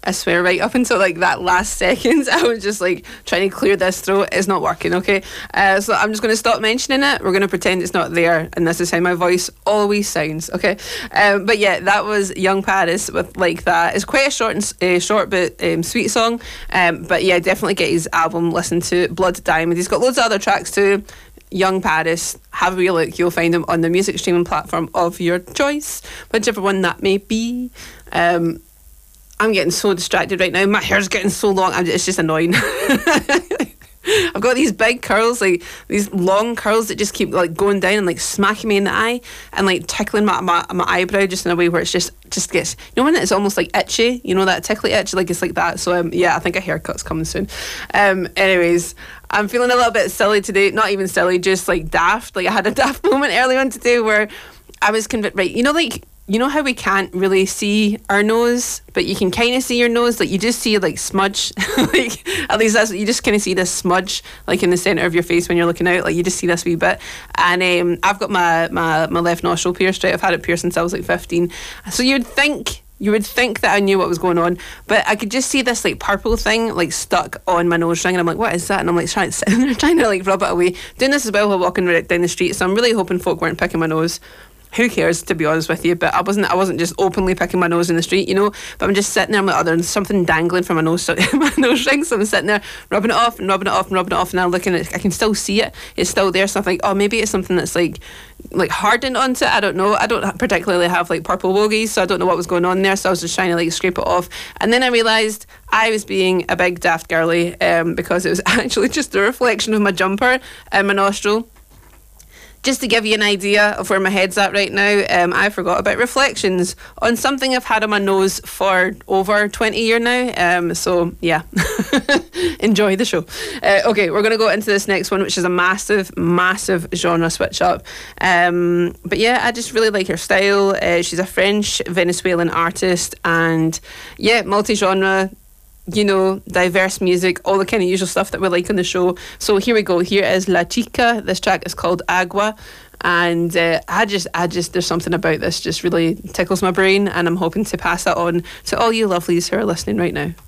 I swear, right up until like that last second, I was just like trying to clear this throat. It's not working, okay? So I'm just going to stop mentioning it. We're going to pretend it's not there, and this is how my voice always sounds, okay? But yeah, that was Young Paris with Like That. It's quite a short but sweet song. But yeah, definitely get his album, listen to Blood Diamond. He's got loads of other tracks too. Young Paris, have a wee look. You'll find him on the music streaming platform of your choice, whichever one that may be. I'm getting so distracted right now. My hair's getting so long. It's just annoying. I've got these big curls, like these long curls that just keep like going down and like smacking me in the eye and like tickling my eyebrow just in a way where it's just gets, you know, when it's almost like itchy, you know, that tickly itch, like it's like that. So yeah, I think a haircut's coming soon. Anyways, I'm feeling a little bit silly today. Not even silly, just like daft. Like I had a daft moment earlier on today where I was convinced, right, you know how we can't really see our nose, but you can kind of see your nose, like you just see like smudge, like at least that's, you just kind of see this smudge like in the centre of your face when you're looking out, like you just see this wee bit. And I've got my left nostril pierced, right? I've had it pierced since I was like 15. So you would think that I knew what was going on, but I could just see this like purple thing like stuck on my nose ring, and I'm like, what is that? And I'm like trying to like rub it away, doing this as well while walking right down the street. So I'm really hoping folk weren't picking my nose. Who cares, to be honest with you? But I wasn't just openly picking my nose in the street, you know. But I'm just sitting there, I'm like, oh, there's something dangling from my nose ring. So I'm sitting there rubbing it off, and I'm looking at it. I can still see it. It's still there. So I'm like, oh, maybe it's something that's like hardened onto it. I don't know. I don't particularly have like purple wogies, so I don't know what was going on there. So I was just trying to like scrape it off, and then I realised I was being a big daft girly because it was actually just a reflection of my jumper and my nostril. Just to give you an idea of where my head's at right now, I forgot about reflections on something I've had on my nose for over 20 years now. So, yeah, enjoy the show. Okay, we're going to go into this next one, which is a massive, massive genre switch up. But yeah, I just really like her style. She's a French Venezuelan artist, and yeah, multi-genre, you know, diverse music, all the kind of usual stuff that we like on the show. So here we go. Here is La Chica. This track is called Agua, and I just there's something about this just really tickles my brain, and I'm hoping to pass that on to all you lovelies who are listening right now.